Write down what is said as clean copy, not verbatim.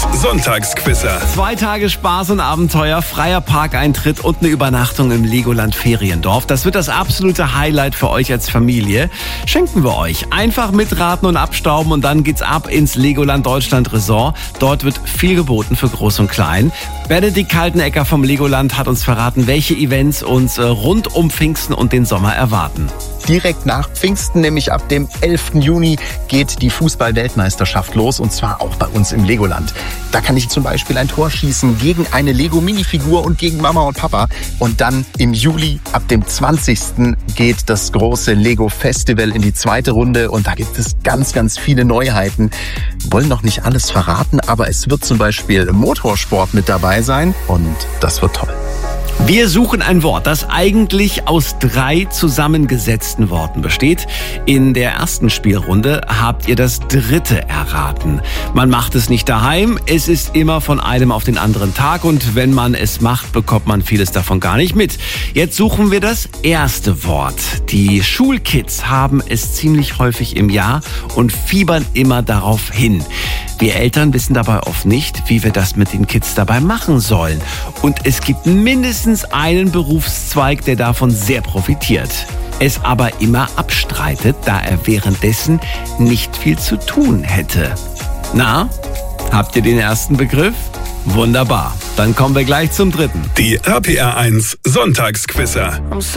Sonntagsquizzer. 2 Tage Spaß und Abenteuer, freier Parkeintritt und eine Übernachtung im Legoland Feriendorf. Das wird das absolute Highlight für euch als Familie. Schenken wir euch. Einfach mitraten und abstauben und dann geht's ab ins Legoland Deutschland Resort. Dort wird viel geboten für Groß und Klein. Benedikt Kaltenecker vom Legoland hat uns verraten, welche Events uns rund um Pfingsten und den Sommer erwarten. Direkt nach Pfingsten, nämlich ab dem 11. Juni, geht die Fußball-Weltmeisterschaft los, und zwar auch bei uns im Legoland. Da kann ich zum Beispiel ein Tor schießen gegen eine Lego-Minifigur und gegen Mama und Papa. Und dann im Juli, ab dem 20. geht das große Lego-Festival in die zweite Runde, und da gibt es ganz, ganz viele Neuheiten. Wollen noch nicht alles verraten, aber es wird zum Beispiel Motorsport mit dabei sein, und das wird toll. Wir suchen ein Wort, das eigentlich aus 3 zusammengesetzten Worten besteht. In der ersten Spielrunde habt ihr das 3. erraten. Man macht es nicht daheim, es ist immer von einem auf den anderen Tag, und wenn man es macht, bekommt man vieles davon gar nicht mit. Jetzt suchen wir das erste Wort. Die Schulkids haben es ziemlich häufig im Jahr und fiebern immer darauf hin. Wir Eltern wissen dabei oft nicht, wie wir das mit den Kids dabei machen sollen. Und es gibt mindestens einen Berufszweig, der davon sehr profitiert. Es aber immer abstreitet, da er währenddessen nicht viel zu tun hätte. Na, habt ihr den ersten Begriff? Wunderbar. Dann kommen wir gleich zum 3. Die RPR 1 Sonntagsquizzer.